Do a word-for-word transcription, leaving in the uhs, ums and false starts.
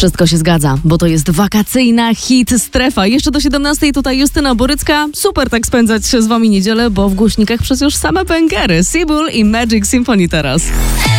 Wszystko się zgadza, bo to jest wakacyjna hit strefa. Jeszcze do siedemnastej tutaj Justyna Borycka. Super tak spędzać z wami niedzielę, bo w głośnikach przecież same bęgery. Seabull i Magic Symphony teraz.